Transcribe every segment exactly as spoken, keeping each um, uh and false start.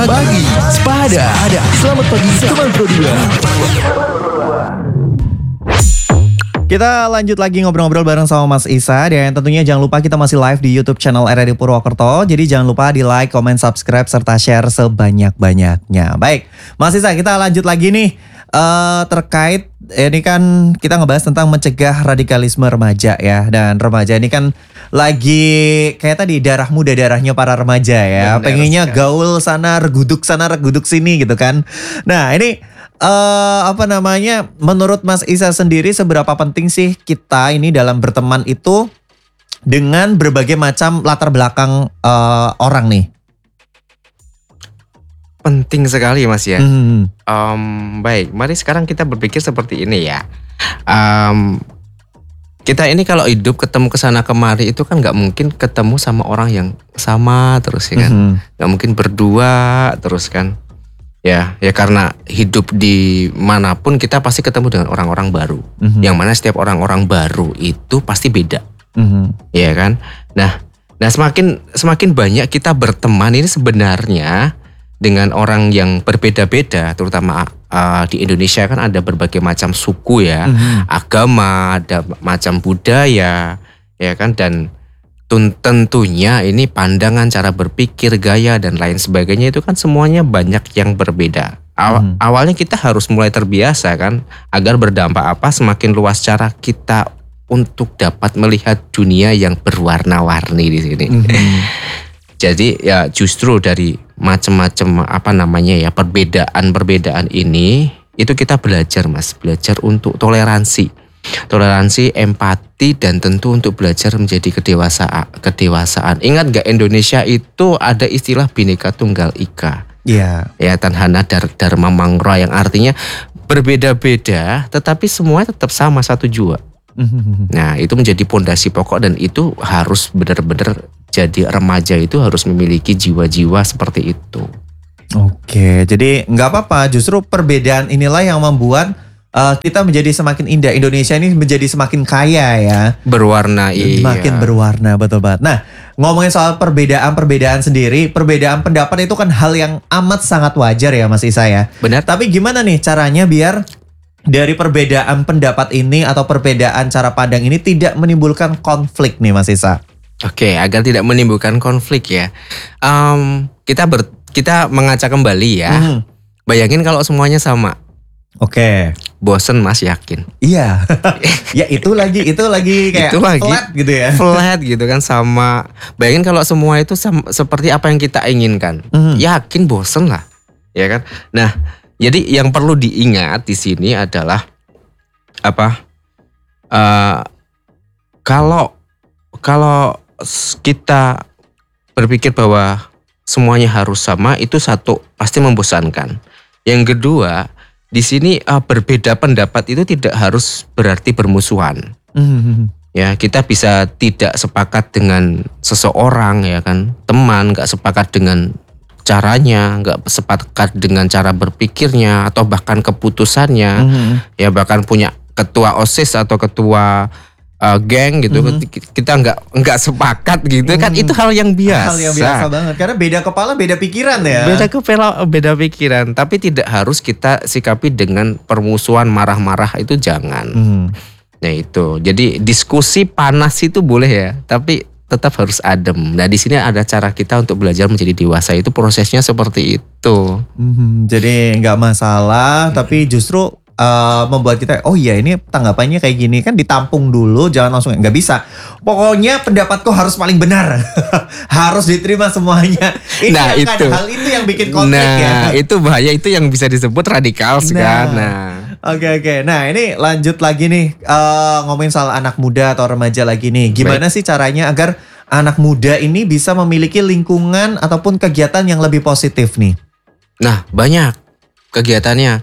pagi, sepada. Selamat pagi, teman Pro dua. Kita lanjut lagi ngobrol-ngobrol bareng sama Mas Isa. Dan tentunya jangan lupa kita masih live di YouTube channel R R I Purwokerto. Jadi jangan lupa di like, comment, subscribe, serta share sebanyak-banyaknya. Baik, Mas Isa, kita lanjut lagi nih. Uh, terkait, ini kan kita ngebahas tentang mencegah radikalisme remaja ya. Dan remaja ini kan lagi kayak tadi darah muda darahnya para remaja ya. Benar, pengennya sekali. Gaul sana, reguduk sana, reguduk sini gitu kan. Nah ini... Uh, apa namanya, menurut Mas Isa sendiri seberapa penting sih kita ini dalam berteman itu dengan berbagai macam latar belakang uh, orang nih? Penting sekali Mas ya. Hmm. Um, baik, mari sekarang kita berpikir seperti ini ya. Um, kita ini kalau hidup ketemu kesana kemari itu kan nggak mungkin ketemu sama orang yang sama terus ya kan. Hmm. Nggak mungkin berdua terus kan. Ya, ya karena hidup di manapun kita pasti ketemu dengan orang-orang baru. Mm-hmm. Yang mana setiap orang-orang baru itu pasti beda. Mm-hmm. Ya kan? Nah, nah semakin semakin banyak kita berteman ini sebenarnya dengan orang yang berbeda-beda, terutama uh, di Indonesia kan ada berbagai macam suku ya, mm-hmm. agama, ada macam budaya, ya kan, dan tentunya ini pandangan, cara berpikir, gaya dan lain sebagainya itu kan semuanya banyak yang berbeda. Aw- hmm. Awalnya kita harus mulai terbiasa kan agar berdampak apa semakin luas cara kita untuk dapat melihat dunia yang berwarna-warni di sini. Hmm. Jadi ya justru dari macam-macam apa namanya ya perbedaan-perbedaan ini itu kita belajar Mas, belajar untuk toleransi. Toleransi, empati, dan tentu untuk belajar menjadi kedewasaan. kedewasaan. Ingat gak Indonesia itu ada istilah Bhinneka Tunggal Ika. Iya. Yeah. Ya Tanhana Dar- Dharma Mangra yang artinya berbeda-beda, tetapi semua tetap sama satu jua. Mm-hmm. Nah itu menjadi pondasi pokok dan itu harus benar-benar jadi remaja itu harus memiliki jiwa-jiwa seperti itu. Oke, jadi nggak apa-apa. Justru perbedaan inilah yang membuat Uh, kita menjadi semakin indah. Indonesia ini menjadi semakin kaya ya. Berwarna, iya. Makin berwarna, betul banget. Nah, ngomongin soal perbedaan-perbedaan sendiri, perbedaan pendapat itu kan hal yang amat sangat wajar ya Mas Isa ya. Benar. Tapi gimana nih caranya biar dari perbedaan pendapat ini atau perbedaan cara pandang ini tidak menimbulkan konflik nih Mas Isa? Oke, agar tidak menimbulkan konflik ya. Um, kita ber, kita mengaca kembali ya. Hmm. Bayangin kalau semuanya sama. Oke. Bosen Mas, yakin? Iya. Ya itu lagi itu lagi kayak itu lagi, flat gitu ya. Flat gitu kan sama. Bayangin kalau semua itu sama, seperti apa yang kita inginkan. Mm-hmm. Yakin bosen lah. Ya kan? Nah, jadi yang perlu diingat di sini adalah apa? Uh, kalau kalau kita berpikir bahwa semuanya harus sama, itu satu pasti membosankan. Yang kedua, di sini uh, berbeda pendapat itu tidak harus berarti bermusuhan. Mm-hmm. Ya, kita bisa tidak sepakat dengan seseorang ya kan, teman, nggak sepakat dengan caranya, nggak sepakat dengan cara berpikirnya atau bahkan keputusannya. Mm-hmm. Ya bahkan punya ketua OSIS atau ketua Uh, geng gitu, mm-hmm. kita nggak nggak sepakat gitu mm-hmm. kan, itu hal yang biasa. Hal yang biasa banget, karena beda kepala beda pikiran ya. Beda kepala beda pikiran, tapi tidak harus kita sikapi dengan permusuhan marah-marah, itu jangan. Mm. Nah itu, jadi diskusi panas itu boleh ya, tapi tetap harus adem. Nah di sini ada cara kita untuk belajar menjadi dewasa, itu prosesnya seperti itu. Mm-hmm. Jadi nggak masalah, mm-hmm. tapi justru Uh, membuat kita, oh iya ini tanggapannya kayak gini kan, ditampung dulu, jangan langsung, nggak bisa. Pokoknya pendapatku harus paling benar, harus diterima semuanya. Ini nah yang itu, kan, hal itu yang bikin konflik nah, ya. Nah itu bahaya, itu yang bisa disebut radikal sekarang. Nah, oke okay, oke. Okay. Nah ini lanjut lagi nih, uh, ngomongin soal anak muda atau remaja lagi nih. Gimana Baik. sih caranya agar anak muda ini bisa memiliki lingkungan ataupun kegiatan yang lebih positif nih? Nah banyak kegiatannya.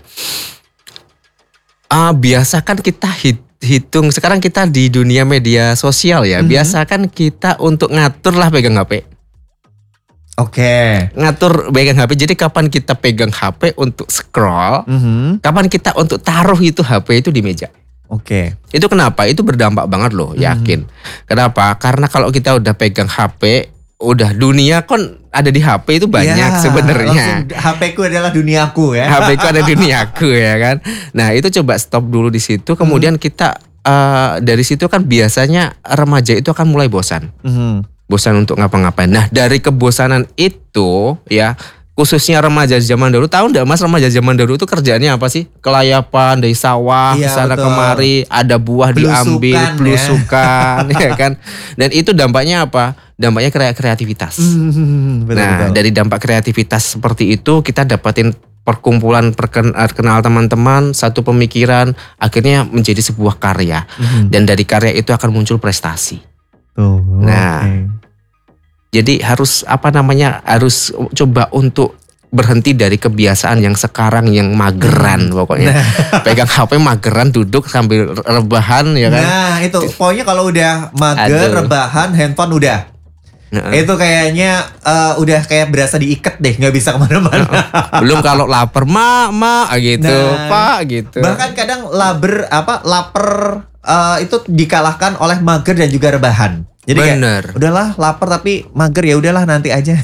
Uh, biasakan kita hit, hitung, sekarang kita di dunia media sosial ya, mm-hmm. biasakan kita untuk ngatur lah pegang H P. Oke. Okay. Ngatur pegang H P, jadi kapan kita pegang H P untuk scroll, mm-hmm. kapan kita untuk taruh itu H P itu di meja. Oke. Okay. Itu kenapa? Itu berdampak banget loh, yakin. Mm-hmm. Kenapa? Karena kalau kita udah pegang H P, udah dunia kan ada di H P itu banyak Ya, sebenarnya. langsung H P ku adalah duniaku ya. H P ku ada duniaku ya kan. Nah itu coba stop dulu di situ. Kemudian kita uh, dari situ kan biasanya remaja itu akan mulai bosan. Mhm. Bosan untuk ngapa-ngapain. Nah dari kebosanan itu ya, khususnya remaja zaman dulu, tahu enggak Mas, remaja zaman dulu itu kerjaannya apa sih? Kelayapan dari sawah, Iya, sana betul. kemari, ada buah Belusukan, diambil, ya. belusukan ya kan. Dan itu dampaknya apa? Dampaknya kre- kreativitas. Mhm, betul, Nah betul. dari dampak kreativitas seperti itu kita dapatin perkumpulan perken- kenal teman-teman, satu pemikiran, akhirnya menjadi sebuah karya. Mhm. Dan dari karya itu akan muncul prestasi. Tuh, Nah, oke. Jadi harus apa namanya, harus coba untuk berhenti dari kebiasaan yang sekarang yang mageran pokoknya. Pegang H P mageran, duduk sambil rebahan ya kan. Nah itu pokoknya kalau udah mager, Aduh. rebahan, handphone udah. Nah, Itu kayaknya eh, udah kayak berasa diikat deh, nggak bisa kemana-mana. belum kalau lapar, mak, mak gitu, Nah, pak gitu. Bahkan kadang laber apa lapar eh, itu dikalahkan oleh mager dan juga rebahan. Jadi kayak, Bener. udahlah lapar tapi mager ya udahlah nanti aja.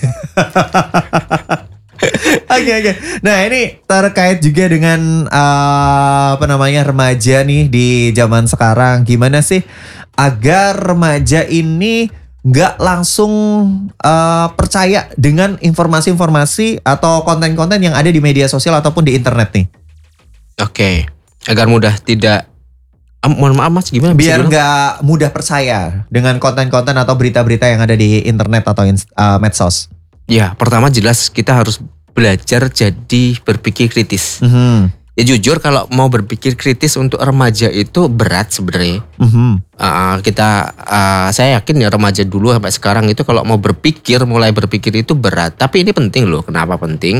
Oke oke. Nah ini terkait juga dengan eh, apa namanya remaja nih di zaman sekarang. Gimana sih agar remaja ini nggak langsung eh, percaya dengan informasi-informasi atau konten-konten yang ada di media sosial ataupun di internet nih? Oke, agar mudah tidak. Ah, mohon maaf Mas, gimana? bisa Biar bilang? nggak mudah percaya dengan konten-konten atau berita-berita yang ada di internet atau ins- uh, medsos. Ya, pertama jelas kita harus belajar jadi berpikir kritis. Mhm, Ya jujur kalau mau berpikir kritis untuk remaja itu berat sebenarnya. mhm. Uh, kita uh, saya yakin ya remaja dulu sampai sekarang itu kalau mau berpikir, mulai berpikir itu berat. Tapi ini penting loh. Kenapa penting?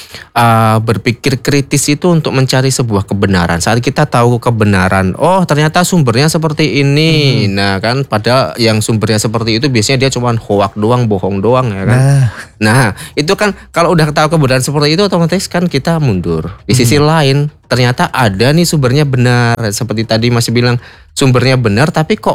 Uh, berpikir kritis itu untuk mencari sebuah kebenaran. Saat kita tahu kebenaran, oh ternyata sumbernya seperti ini. Nah kan, padahal yang sumbernya seperti itu biasanya dia cuma hoak doang, bohong doang ya kan. Nah, Nah itu kan kalau udah tahu kebenaran seperti itu otomatis kan kita mundur. Di sisi lain ternyata ada nih sumbernya benar. Seperti tadi masih bilang sumbernya benar tapi kok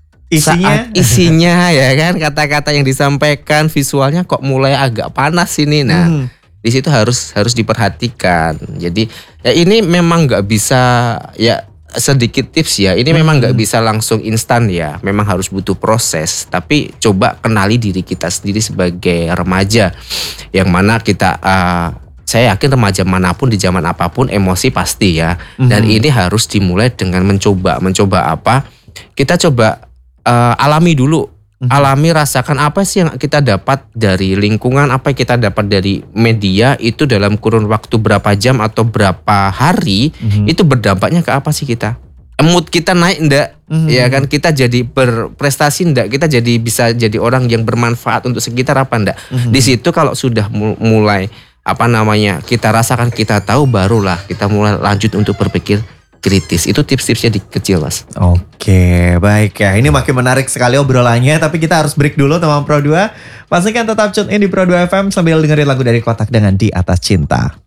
isinya saat isinya ya kan, kata-kata yang disampaikan, visualnya kok mulai agak panas ini. Nah Hmm. di situ harus harus diperhatikan. Jadi ya ini memang nggak bisa ya, sedikit tips ya, ini memang nggak bisa langsung instan ya, memang harus butuh proses. Tapi coba kenali diri kita sendiri sebagai remaja, yang mana kita uh, saya yakin remaja manapun di zaman apapun emosi pasti ya. Dan ini harus dimulai dengan mencoba, mencoba apa? Kita coba uh, alami dulu. Alami, rasakan apa sih yang kita dapat dari lingkungan, apa yang kita dapat dari media itu dalam kurun waktu berapa jam atau berapa hari, itu berdampaknya ke apa sih kita? Mood kita naik enggak? Mhm. Ya kan, kita jadi berprestasi enggak? Kita jadi bisa jadi orang yang bermanfaat untuk sekitar apa enggak? Di situ kalau sudah mu- mulai apa namanya kita rasakan, kita tahu, barulah kita mulai lanjut untuk berpikir kritis. Itu tips-tipsnya di kecil Mas. Oke, baik ya. Ini makin menarik sekali obrolannya, tapi kita harus break dulu teman Pro dua. Pastikan tetap tune in di Pro dua F M sambil dengerin lagu dari Kotak dengan Di Atas Cinta.